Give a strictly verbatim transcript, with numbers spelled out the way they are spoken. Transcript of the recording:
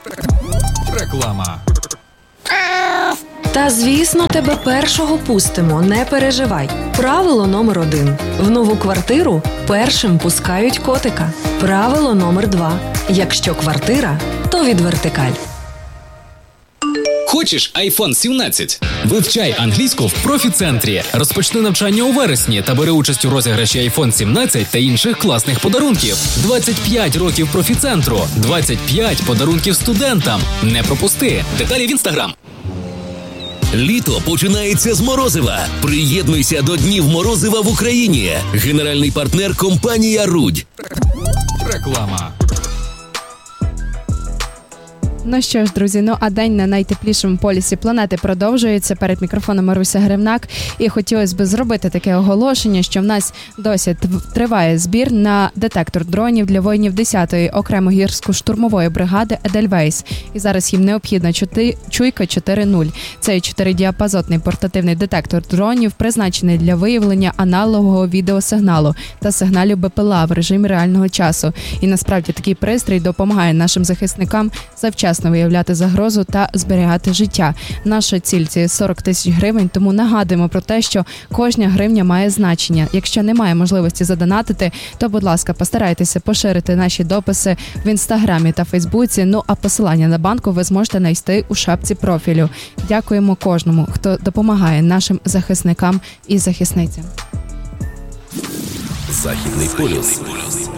Реклама. Та, звісно, тебе першого пустимо, не переживай. Правило номер один. В нову квартиру першим пускають котика. Правило номер два. Якщо квартира, то від Вертикаль. Хочеш айфон сімнадцять? Вивчай англійську в профі-центрі. Розпочни навчання у вересні та бери участь у розіграші айфон сімнадцять та інших класних подарунків. двадцять п'ять років профі-центру. двадцять п'ять подарунків студентам. Не пропусти. Деталі в Інстаграм. Літо починається з морозива. Приєднуйся до Днів морозива в Україні. Генеральний партнер – компанія «Рудь». Реклама. Ну що ж, друзі, ну а день на найтеплішому полюсі планети продовжується. Перед мікрофоном Маруся Гривнак. І хотілося б зробити таке оголошення, що в нас досі триває збір на детектор дронів для воїнів десятої окремо гірсько-штурмової бригади «Едельвейс». І зараз їм необхідна чуйка чотири нуль. Цей чотиридіапазотний портативний детектор дронів призначений для виявлення аналогового відеосигналу та сигналів БПЛА в режимі реального часу. І насправді такий пристрій допомагає нашим захисникам завчасно виявляти загрозу та зберігати життя. Наша ціль – це сорок тисяч гривень, тому нагадуємо про те, що кожна гривня має значення. Якщо немає можливості задонатити, то, будь ласка, постарайтеся поширити наші дописи в Інстаграмі та Фейсбуці, ну а посилання на банку ви зможете знайти у шапці профілю. Дякуємо кожному, хто допомагає нашим захисникам і захисницям. Західний полюс.